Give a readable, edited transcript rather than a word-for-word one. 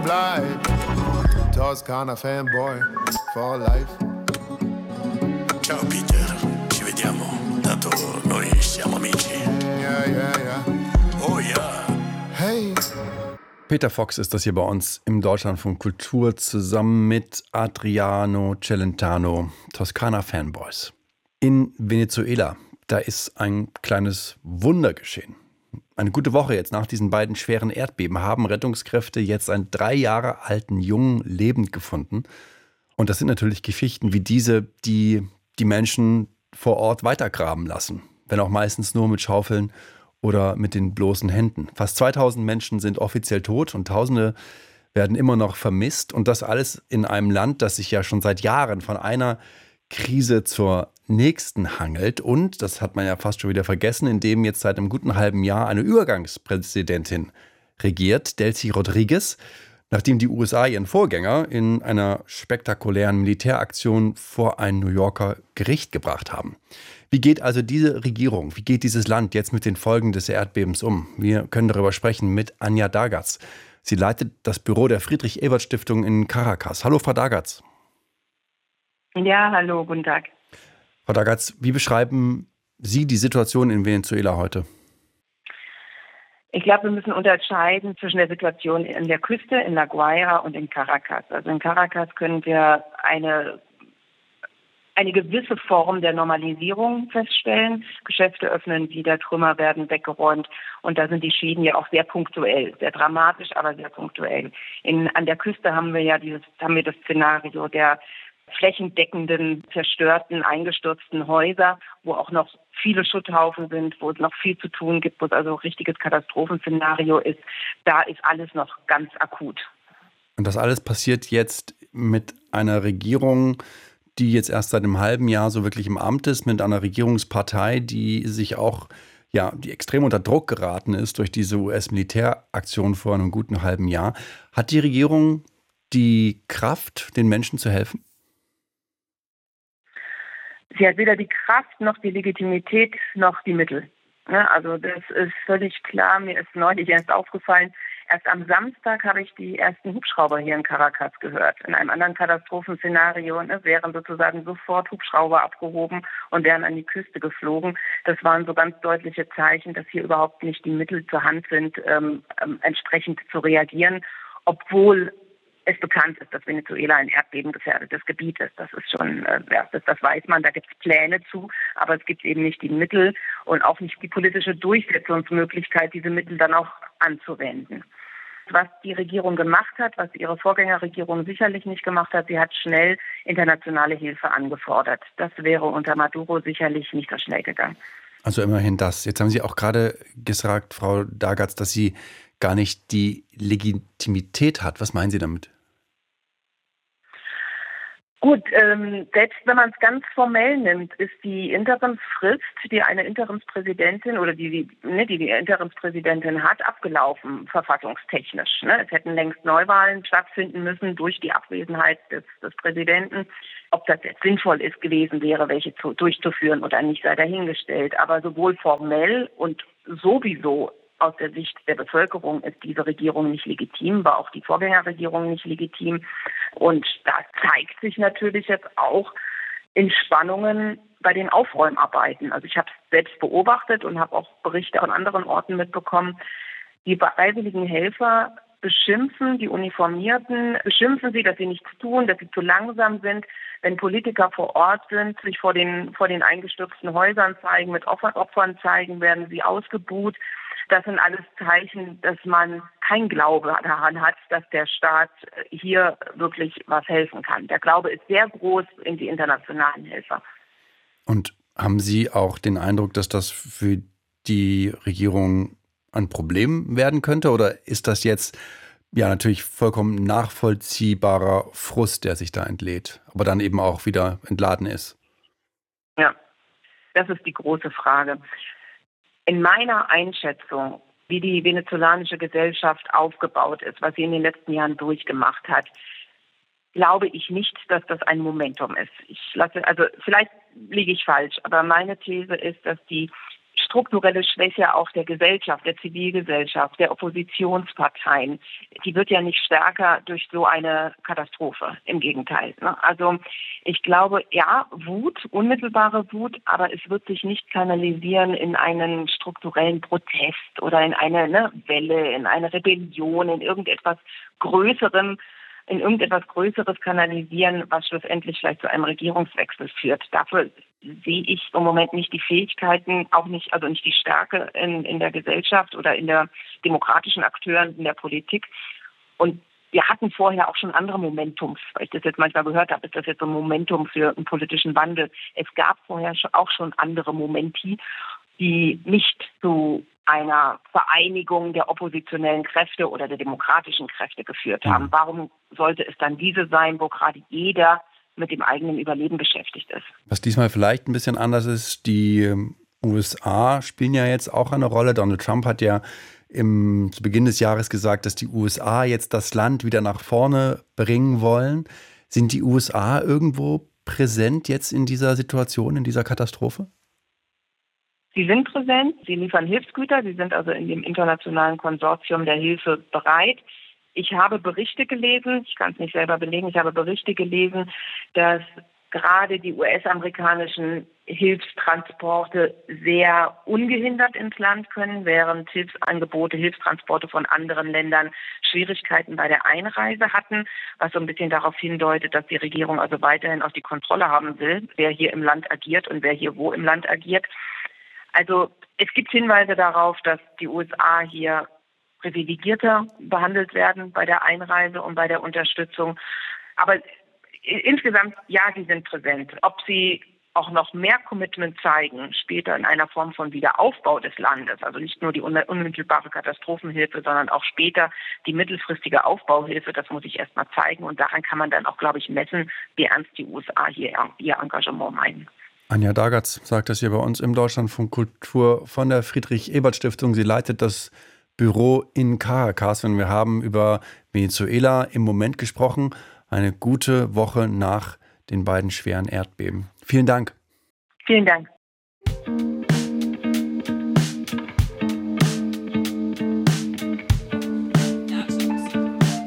fly. Toscana fanboy for life. Ciao Peter, ci vediamo. Tanto noi siamo amici. Yeah. Oh ja. Hey. Peter Fox ist das hier bei uns im Deutschlandfunk Kultur zusammen mit Adriano Celentano, Toskana Fanboys. In Venezuela, da ist ein kleines Wunder geschehen. Eine gute Woche jetzt nach diesen beiden schweren Erdbeben haben Rettungskräfte jetzt einen 3 Jahre alten Jungen lebend gefunden. Und das sind natürlich Geschichten wie diese, die die Menschen vor Ort weitergraben lassen, wenn auch meistens nur mit Schaufeln oder mit den bloßen Händen. Fast 2000 Menschen sind offiziell tot und Tausende werden immer noch vermisst. Und das alles in einem Land, das sich ja schon seit Jahren von einer Krise zur nächsten hangelt. Und, das hat man ja fast schon wieder vergessen, in dem jetzt seit einem guten halben Jahr eine Übergangspräsidentin regiert, Delcy Rodriguez, nachdem die USA ihren Vorgänger in einer spektakulären Militäraktion vor ein New Yorker Gericht gebracht haben. Wie geht also diese Regierung, wie geht dieses Land jetzt mit den Folgen des Erdbebens um? Wir können darüber sprechen mit Anja Dagatz. Sie leitet das Büro der Friedrich-Ebert-Stiftung in Caracas. Hallo, Frau Dagatz. Ja, hallo, guten Tag. Frau Dagatz, wie beschreiben Sie die Situation in Venezuela heute? Ich glaube, wir müssen unterscheiden zwischen der Situation in der Küste, in La Guaira und in Caracas. Also in Caracas können wir eine gewisse Form der Normalisierung feststellen. Geschäfte öffnen wieder, Trümmer werden weggeräumt und da sind die Schäden ja auch sehr punktuell, sehr dramatisch, aber sehr punktuell. An der Küste haben wir das Szenario der flächendeckenden, zerstörten, eingestürzten Häuser, wo auch noch viele Schutthaufen sind, wo es noch viel zu tun gibt, wo es also ein richtiges Katastrophenszenario ist. Da ist alles noch ganz akut. Und das alles passiert jetzt mit einer Regierung, die jetzt erst seit einem halben Jahr so wirklich im Amt ist, mit einer Regierungspartei, die sich auch, die extrem unter Druck geraten ist durch diese US-Militäraktion vor einem guten halben Jahr. Hat die Regierung die Kraft, den Menschen zu helfen? Sie hat weder die Kraft noch die Legitimität noch die Mittel. Also das ist völlig klar. Mir ist neulich erst aufgefallen, erst am Samstag habe ich die ersten Hubschrauber hier in Caracas gehört. In einem anderen Katastrophenszenario wären sozusagen sofort Hubschrauber abgehoben und wären an die Küste geflogen. Das waren so ganz deutliche Zeichen, dass hier überhaupt nicht die Mittel zur Hand sind, entsprechend zu reagieren, obwohl es bekannt ist, dass Venezuela ein erdbebengefährdetes Gebiet ist. Das ist schon, das weiß man, da gibt es Pläne zu, aber es gibt eben nicht die Mittel und auch nicht die politische Durchsetzungsmöglichkeit, diese Mittel dann auch anzuwenden. Was die Regierung gemacht hat, was ihre Vorgängerregierung sicherlich nicht gemacht hat, sie hat schnell internationale Hilfe angefordert. Das wäre unter Maduro sicherlich nicht so schnell gegangen. Also immerhin das. Jetzt haben Sie auch gerade gesagt, Frau Dagatz, dass sie gar nicht die Legitimität hat. Was meinen Sie damit? Gut, selbst wenn man es ganz formell nimmt, ist die Interimsfrist, die eine Interimspräsidentin oder die Interimspräsidentin hat, abgelaufen, verfassungstechnisch. Es hätten längst Neuwahlen stattfinden müssen durch die Abwesenheit des Präsidenten. Ob das jetzt sinnvoll ist gewesen wäre, welche durchzuführen oder nicht, sei dahingestellt. Aber sowohl formell und sowieso aus der Sicht der Bevölkerung ist diese Regierung nicht legitim, war auch die Vorgängerregierung nicht legitim. Und da zeigt sich natürlich jetzt auch in Spannungen bei den Aufräumarbeiten. Also ich habe es selbst beobachtet und habe auch Berichte an anderen Orten mitbekommen. Die freiwilligen Helfer beschimpfen die Uniformierten, beschimpfen sie, dass sie nichts tun, dass sie zu langsam sind. Wenn Politiker vor Ort sind, sich vor den eingestürzten Häusern zeigen, mit Opfern zeigen, werden sie ausgebuht. Das sind alles Zeichen, dass man kein Glaube daran hat, dass der Staat hier wirklich was helfen kann. Der Glaube ist sehr groß in die internationalen Helfer. Und haben Sie auch den Eindruck, dass das für die Regierung ein Problem werden könnte? Oder ist das jetzt natürlich vollkommen nachvollziehbarer Frust, der sich da entlädt, aber dann eben auch wieder entladen ist? Ja, das ist die große Frage. In meiner Einschätzung, wie die venezolanische Gesellschaft aufgebaut ist, was sie in den letzten Jahren durchgemacht hat, glaube ich nicht, dass das ein Momentum ist. Vielleicht liege ich falsch, aber meine These ist, dass die strukturelle Schwäche auch der Gesellschaft, der Zivilgesellschaft, der Oppositionsparteien, die wird ja nicht stärker durch so eine Katastrophe. Im Gegenteil. Ne? Also ich glaube, ja, Wut, unmittelbare Wut, aber es wird sich nicht kanalisieren in einen strukturellen Protest oder in eine Welle, in eine Rebellion, in irgendetwas Größerem, in irgendetwas Größeres kanalisieren, was schlussendlich vielleicht zu einem Regierungswechsel führt. Dafür sehe ich im Moment nicht die Fähigkeiten, auch nicht, also nicht die Stärke in der Gesellschaft oder in der demokratischen Akteuren in der Politik. Und wir hatten vorher auch schon andere Momentums, weil ich das jetzt manchmal gehört habe, ist das jetzt so ein Momentum für einen politischen Wandel. Es gab vorher auch schon andere Momenti, die nicht zu einer Vereinigung der oppositionellen Kräfte oder der demokratischen Kräfte geführt haben. Warum sollte es dann diese sein, wo gerade jeder mit dem eigenen Überleben beschäftigt ist? Was diesmal vielleicht ein bisschen anders ist, die USA spielen ja jetzt auch eine Rolle. Donald Trump hat ja zu Beginn des Jahres gesagt, dass die USA jetzt das Land wieder nach vorne bringen wollen. Sind die USA irgendwo präsent jetzt in dieser Situation, in dieser Katastrophe? Sie sind präsent, sie liefern Hilfsgüter, sie sind also in dem internationalen Konsortium der Hilfe bereit. Ich habe Berichte gelesen, ich kann es nicht selber belegen, ich habe Berichte gelesen, dass gerade die US-amerikanischen Hilfstransporte sehr ungehindert ins Land können, während Hilfstransporte von anderen Ländern Schwierigkeiten bei der Einreise hatten, was so ein bisschen darauf hindeutet, dass die Regierung also weiterhin auch die Kontrolle haben will, wer hier im Land agiert und wer hier wo im Land agiert. Also es gibt Hinweise darauf, dass die USA hier privilegierter behandelt werden bei der Einreise und bei der Unterstützung. Aber insgesamt, ja, sie sind präsent. Ob sie auch noch mehr Commitment zeigen, später in einer Form von Wiederaufbau des Landes, also nicht nur die unmittelbare Katastrophenhilfe, sondern auch später die mittelfristige Aufbauhilfe, das muss ich erst mal zeigen. Und daran kann man dann auch, glaube ich, messen, wie ernst die USA hier ihr Engagement meinen. Anja Dagatz sagt das hier bei uns im Deutschlandfunk Kultur von der Friedrich-Ebert-Stiftung. Sie leitet das Büro in Caracas. Wir haben über Venezuela im Moment gesprochen. Eine gute Woche nach den beiden schweren Erdbeben. Vielen Dank. Vielen Dank.